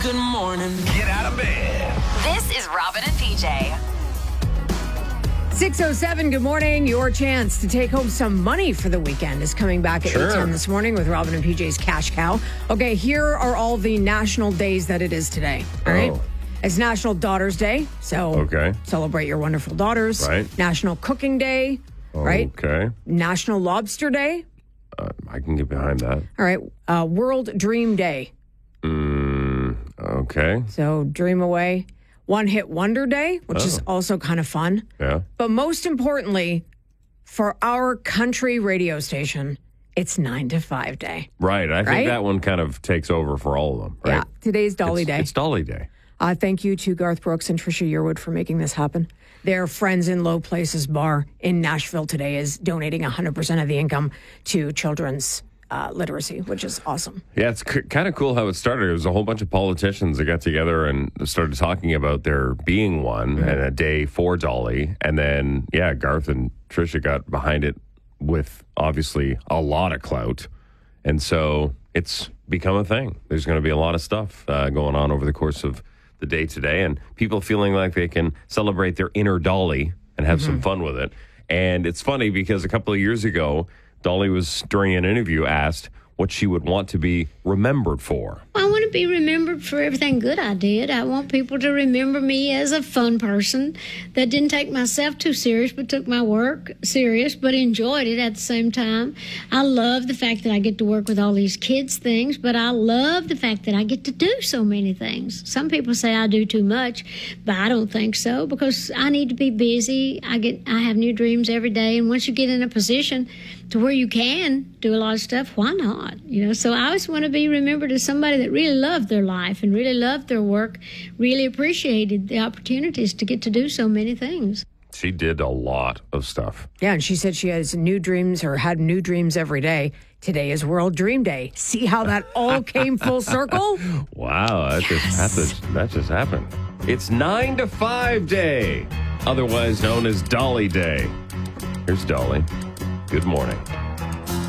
Good morning. Get out of bed. This is Robin and PJ. 6:07, good morning. Your chance to take home some money for the weekend is coming back at 8:10 this morning with Robin and PJ's Cash Cow. Okay, here are all the national days that it is today. All right. It's National Daughters Day, so celebrate your wonderful daughters. Right. National Cooking Day, right? Okay. National Lobster Day. I can get behind that. All right. World Dream Day. Okay. So dream away. One Hit Wonder Day, which is also kind of fun. Yeah. But most importantly, for our country radio station, it's 9 to 5 day. Right. I think that one kind of takes over for all of them, right? Yeah. Today's Dolly Day. It's Dolly Day. Thank you to Garth Brooks and Trisha Yearwood for making this happen. Their Friends in Low Places bar in Nashville today is donating 100% of the income to children's literacy, which is awesome. Yeah, it's kind of cool how it started. It was a whole bunch of politicians that got together and started talking about there being one and a day for Dolly. And then, Garth and Trisha got behind it with obviously a lot of clout. And so it's become a thing. There's going to be a lot of stuff going on over the course of the day today, and people feeling like they can celebrate their inner Dolly and have some fun with it. And it's funny because a couple of years ago, Dolly was, during an interview, asked what she would want to be remembered for. I want to be remembered for everything good I did. I want people to remember me as a fun person that didn't take myself too serious, but took my work serious, but enjoyed it at the same time. I love the fact that I get to work with all these kids' things, but I love the fact that I get to do so many things. Some people say I do too much, but I don't think so, because I need to be busy. I have new dreams every day, and once you get in a position to where you can do a lot of stuff, why not? So I always want to be remembered as somebody that really loved their life and really loved their work, really appreciated the opportunities to get to do so many things. She did a lot of stuff. Yeah, and she said she has new dreams or had new dreams every day. Today is World Dream Day. See how that all came full circle? Wow, that just happened. It's 9 to 5 day, otherwise known as Dolly Day. Here's Dolly. Good morning.